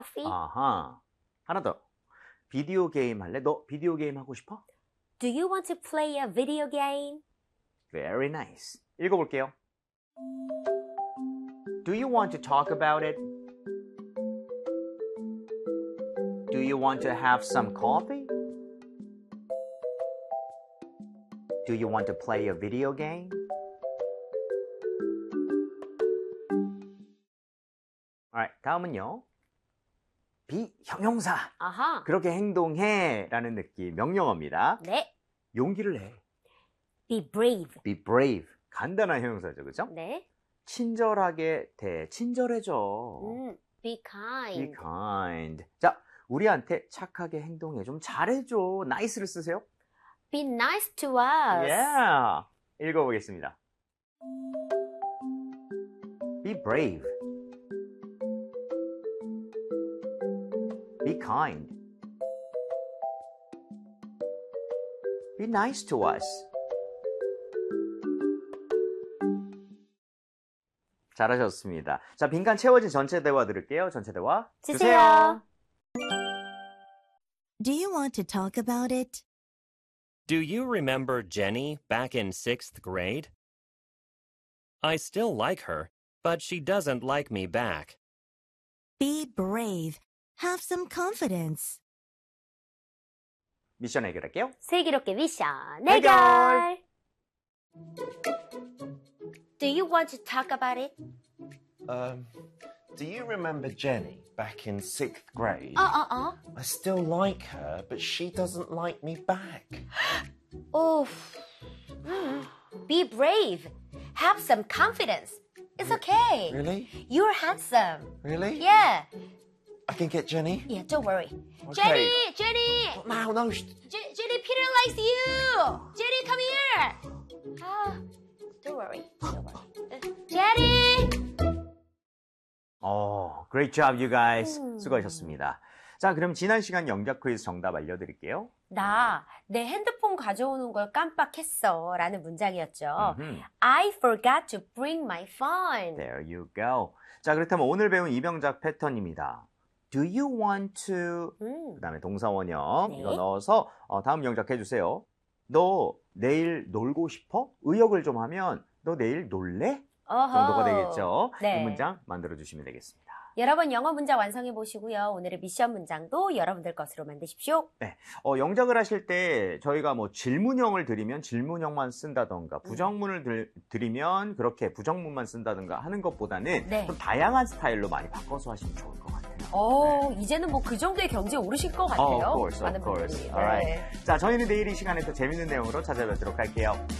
coffee? 아하. 하나 더. 비디오 게임 할래? 너 비디오 게임 하고 싶어? Do you want to play a video game? Very nice. 읽어볼게요. Do you want to talk about it? Do you want to have some coffee? Do you want to play a video game? Alright, 다음은요. 비형용사. 아하. 그렇게 행동해 라는 느낌. 명령어입니다. 네. 용기를 내. Be brave. Be brave. 간단한 형용사죠, 그죠? 네. 친절하게 대, 친절해져. Be kind. Be kind. 자, 우리한테 착하게 행동해. 좀 잘해줘. nice를 쓰세요. Be nice to us. Yeah. 읽어보겠습니다. Be brave. Be kind. Be nice to us. 잘하셨습니다. 자, 빈칸 채워진 전체 대화 들을게요. 전체 대화 주세요. Do you want to talk about it? Do you remember Jenny back in 6th grade? I still like her, but she doesn't like me back. Be brave. Have some confidence. 미션 해결할게요. 슬기롭게 미션 해결. 해결. Do you want to talk about it? Do you remember Jenny back in 6th grade? I still like her, but she doesn't like me back. Oh. Be brave. Have some confidence. It's okay. Really? You're handsome. Really? Yeah. I can get Jenny? Yeah, don't worry. Okay. Jenny! No, no. Jenny, Peter likes you! Jenny, come here! Don't worry. Jenny! Great job, you guys. 수고하셨습니다. 자, 그럼 지난 시간 영작 퀴즈 정답 알려드릴게요. 나 내 핸드폰 가져오는 걸 깜빡했어 라는 문장이었죠. I forgot to bring my phone. There you go. 자, 그렇다면 오늘 배운 이병작 패턴입니다. Do you want to? 그 다음에 동사원형 네. 이거 넣어서 다음 영작 해주세요. 너 내일 놀고 싶어? 의역을 좀 하면 너 내일 놀래? 정도가 되겠죠. 네. 이 문장 만들어주시면 되겠습니다. 여러분 영어 문장 완성해 보시고요. 오늘의 미션 문장도 여러분들 것으로 만드십시오. 네, 영작을 하실 때 저희가 뭐 질문형을 드리면 질문형만 쓴다던가 부정문을 드리면 그렇게 부정문만 쓴다던가 하는 것보다는 네. 좀 다양한 스타일로 많이 바꿔서 하시면 좋을 것 같아요. 이제는 뭐 그 정도의 경지에 오르실 것 같아요. Of course, of 많은 course. 분들이. Alright. 자, 저희는 내일 이 시간에 또 재밌는 내용으로 찾아뵙도록 할게요.